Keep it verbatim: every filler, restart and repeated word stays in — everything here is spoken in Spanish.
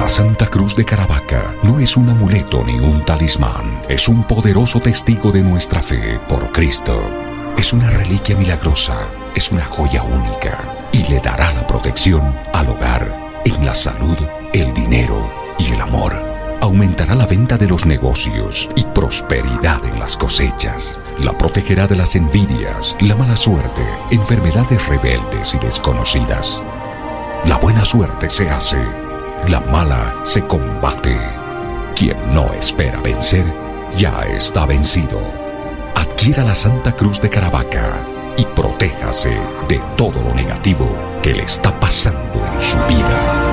La Santa Cruz de Caravaca no es un amuleto ni un talismán, es un poderoso testigo de nuestra fe por Cristo. Es una reliquia milagrosa, es una joya única y le dará la protección al hogar, en la salud, el dinero y el amor. Aumentará la venta de los negocios y prosperidad en las cosechas. La protegerá de las envidias, la mala suerte, enfermedades rebeldes y desconocidas. La buena suerte se hace, la mala se combate. Quien no espera vencer, ya está vencido. Adquiera la Santa Cruz de Caravaca y protéjase de todo lo negativo que le está pasando en su vida.